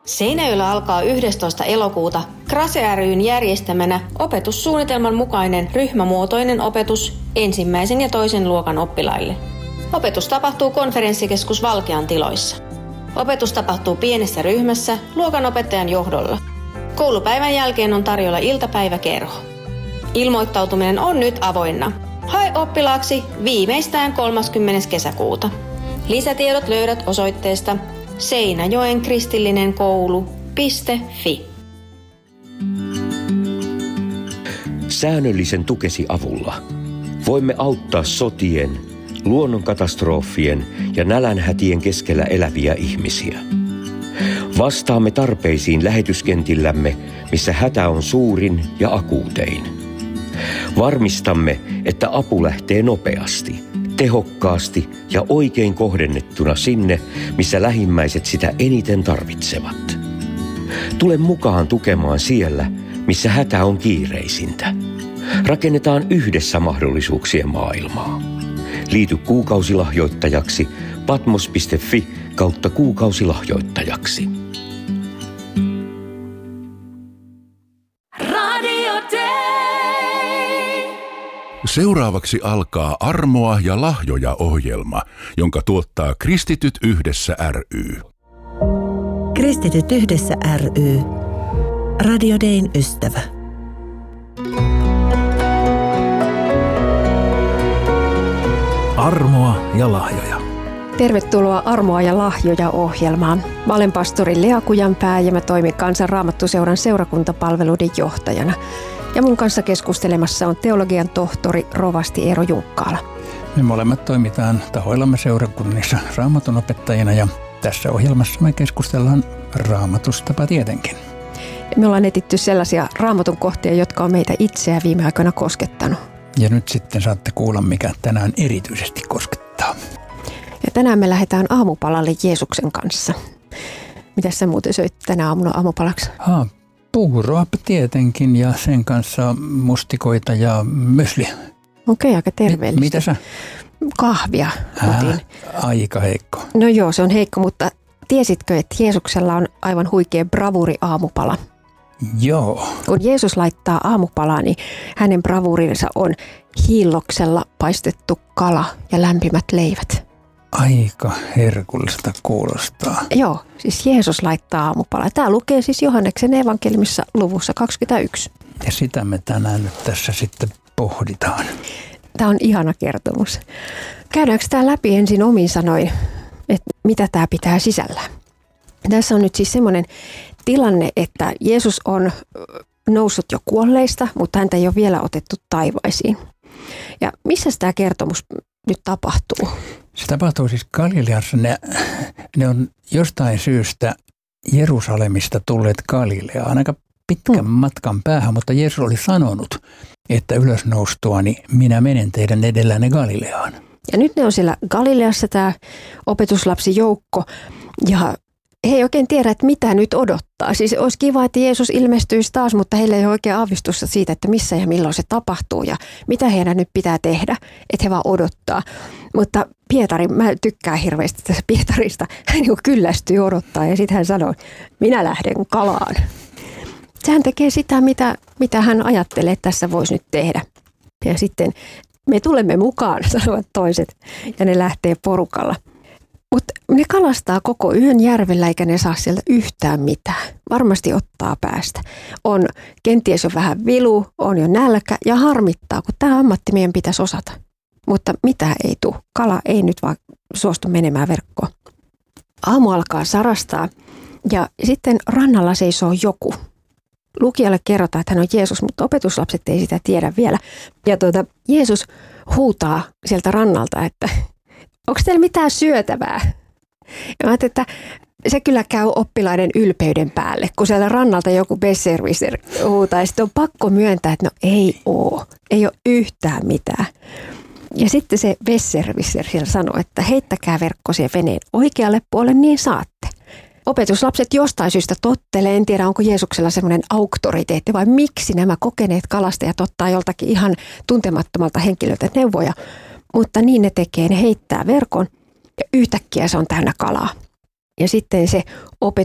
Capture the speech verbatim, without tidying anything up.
Seinäjoella alkaa yhdestoista elokuuta Krase ry:n järjestämänä opetussuunnitelman mukainen ryhmämuotoinen opetus ensimmäisen ja toisen luokan oppilaille. Opetus tapahtuu konferenssikeskus Valkean tiloissa. Opetus tapahtuu pienessä ryhmässä luokanopettajan johdolla. Koulupäivän jälkeen on tarjolla iltapäiväkerho. Ilmoittautuminen on nyt avoinna. Hae oppilaaksi viimeistään kolmaskymmenes kesäkuuta. Lisätiedot löydät osoitteesta seinäjoen kristillinen koulu piste fi. Säännöllisen tukesi avulla voimme auttaa sotien, luonnonkatastrofien ja nälänhätien keskellä eläviä ihmisiä. Vastaamme tarpeisiin lähetyskentillämme, missä hätä on suurin ja akuutein. Varmistamme, että apu lähtee nopeasti, tehokkaasti ja oikein kohdennettuna sinne, missä lähimmäiset sitä eniten tarvitsevat. Tule mukaan tukemaan siellä, missä hätä on kiireisintä. Rakennetaan yhdessä mahdollisuuksien maailmaa. Liity kuukausilahjoittajaksi patmos piste fi kautta kuukausilahjoittajaksi. Radio Day. Seuraavaksi alkaa Armoa ja lahjoja -ohjelma, jonka tuottaa Kristityt yhdessä ry. Kristityt yhdessä ry. Radio Dayn ystävä. Armoa ja lahjoja. Tervetuloa Armoa ja lahjoja -ohjelmaan. Mä olen pastori Lea Kujanpää ja mä toimin Kansan Raamattuseuran seurakuntapalveluiden johtajana. Ja mun kanssa keskustelemassa on teologian tohtori rovasti Eero Junkkaala. Me molemmat toimitaan tahoillamme seurakunnissa raamatun opettajina ja tässä ohjelmassa me keskustellaan raamatusta tietenkin. Me ollaan etitty sellaisia raamatun kohtia, jotka on meitä itseä viime aikoina koskettanut. Ja nyt sitten saatte kuulla, mikä tänään erityisesti koskettaa. Ja tänään me lähdetään aamupalalle Jeesuksen kanssa. Mitäs sä muuten söit tänä aamuna aamupalaksi? Haa, puuroa tietenkin ja sen kanssa mustikoita ja mösliä. Okei, aika terveellistä. Mitä sä? Kahvia otin. Aika heikko. No joo, se on heikko, mutta tiesitkö, että Jeesuksella on aivan huikea bravuri aamupala? Joo. Kun Jeesus laittaa aamupalaa, niin hänen bravuurinsa on hiilloksella paistettu kala ja lämpimät leivät. Aika herkullista kuulostaa. Joo, siis Jeesus laittaa aamupalaa. Tämä lukee siis Johanneksen evankeliumissa luvussa kaksikymmentäyksi. Ja sitä me tänään nyt tässä sitten pohditaan. Tämä on ihana kertomus. Käydäänkö tämä läpi ensin omin sanoin, että mitä tämä pitää sisällään? Tässä on nyt siis semmoinen tilanne, että Jeesus on noussut jo kuolleista, mutta häntä ei ole vielä otettu taivaisiin. Ja missä tämä kertomus nyt tapahtuu? Se tapahtuu siis Galileassa. Ne, ne on jostain syystä Jerusalemista tulleet Galileaan aika pitkän hmm. matkan päähän, mutta Jeesus oli sanonut, että ylösnoustuani minä menen teidän edellänne Galileaan. Ja nyt ne on siellä Galileassa tämä opetuslapsijoukko ja he ei oikein tiedä, että mitä nyt odottaa. Siis olisi kiva, että Jeesus ilmestyisi taas, mutta heillä ei ole oikein aavistusta siitä, että missä ja milloin se tapahtuu ja mitä heidän nyt pitää tehdä, että he vaan odottaa. Mutta Pietari, mä tykkään hirveästi tästä Pietarista, hän niin kyllästyy odottaa ja sitten hän sanoo, minä lähden kalaan. Sehän tekee sitä, mitä, mitä hän ajattelee, että tässä voisi nyt tehdä. Ja sitten me tulemme mukaan, sanovat toiset, ja ne lähtee porukalla. Mutta ne kalastaa koko yön järvellä eikä ne saa sieltä yhtään mitään. Varmasti ottaa päästä. On kenties jo vähän vilu, on jo nälkä ja harmittaa, kun tämä ammatti meidän pitäisi osata. Mutta mitä ei tule. Kala ei nyt vaan suostu menemään verkkoon. Aamu alkaa sarastaa ja sitten rannalla seisoo joku. Lukijalle kerrotaan, että hän on Jeesus, mutta opetuslapset ei sitä tiedä vielä. Ja tuota, Jeesus huutaa sieltä rannalta, että onko teillä mitään syötävää? Ja mä ajattelin, että se kyllä käy oppilaiden ylpeyden päälle, kun siellä rannalta joku besserwisser huutaa. Ja sitten on pakko myöntää, että no ei oo, ei ole yhtään mitään. Ja sitten se besserwisser siellä sanoo, että heittäkää verkko siihen veneen oikealle puolelle, niin saatte. Opetuslapset jostain syystä tottelee, en tiedä onko Jeesuksella semmoinen auktoriteetti vai miksi nämä kokeneet kalastajat ottaa joltakin ihan tuntemattomalta henkilöltä neuvoja. Mutta niin ne tekee, ne heittää verkon ja yhtäkkiä se on täynnä kalaa. Ja sitten se